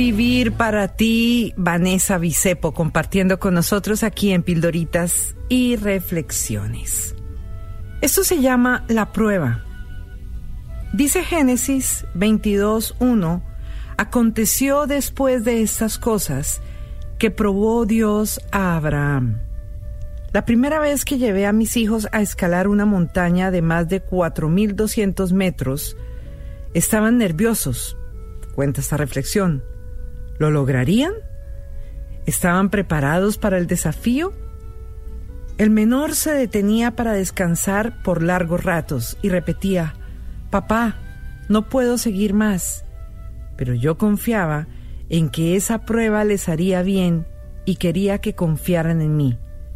Vivir para ti, Vanessa Vicepo, compartiendo con nosotros aquí en Pildoritas y Reflexiones. Esto se llama la prueba. Dice Génesis 22:1, aconteció después de estas cosas que probó Dios a Abraham. La primera vez que llevé a mis hijos a escalar una montaña de más de 4.200 metros, estaban nerviosos, cuenta esta reflexión. ¿Lo lograrían? ¿Estaban preparados para el desafío? El menor se detenía para descansar por largos ratos y repetía, «Papá, no puedo seguir más». Pero yo confiaba en que esa prueba les haría bien y quería que confiaran en mí.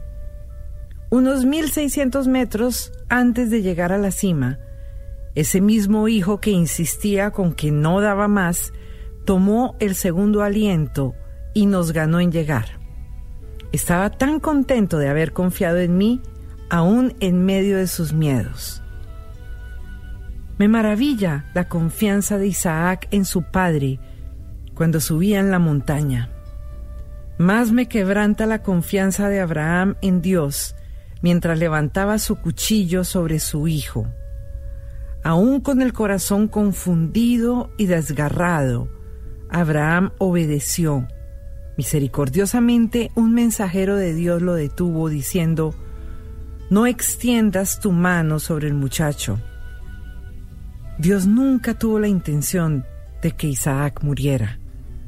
Unos 1.600 metros antes de llegar a la cima, ese mismo hijo que insistía con que no daba más, tomó el segundo aliento y nos ganó en llegar. Estaba tan contento de haber confiado en mí, aún en medio de sus miedos. Me maravilla la confianza de Isaac en su padre cuando subían la montaña. Más me quebranta la confianza de Abraham en Dios mientras levantaba su cuchillo sobre su hijo. Aún con el corazón confundido y desgarrado, Abraham obedeció. Misericordiosamente, un mensajero de Dios lo detuvo diciendo, «No extiendas tu mano sobre el muchacho». Dios nunca tuvo la intención de que Isaac muriera.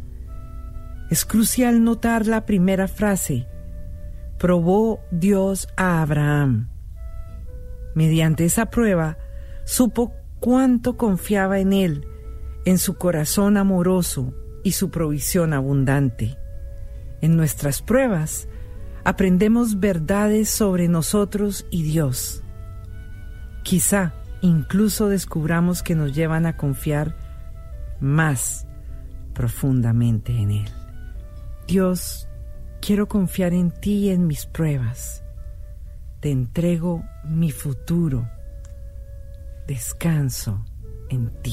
Es crucial notar la primera frase, probó Dios a Abraham. Mediante esa prueba, supo cuánto confiaba en él, en su corazón amoroso y su provisión abundante. En nuestras pruebas, aprendemos verdades sobre nosotros y Dios. Quizá incluso descubramos que nos llevan a confiar más profundamente en Él. Dios, quiero confiar en ti y en mis pruebas. Te entrego mi futuro. Descanso en ti.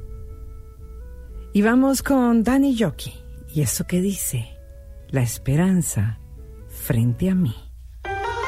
Y vamos con Danny Yoki. Y eso que dice, la esperanza frente a mí.